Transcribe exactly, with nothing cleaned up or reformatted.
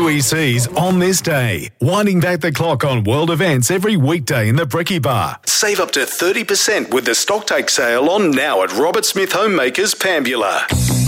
E Cs on this day. Winding back the clock on world events every weekday in the Bricky Bar. Save up to thirty percent with the Stocktake sale on now at Robert Smith Homemakers, Pambula.